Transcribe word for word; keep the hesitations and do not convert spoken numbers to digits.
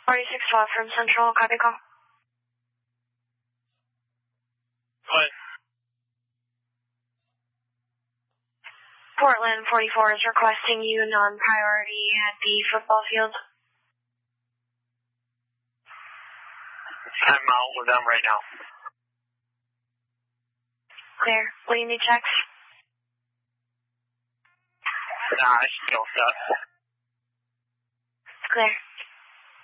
forty-six twelve from Central, copy call. What? Portland forty-four is requesting you non-priority at the football field. I'm out with them right now. Clear. Will you need checks? Nah, I still set. Clear.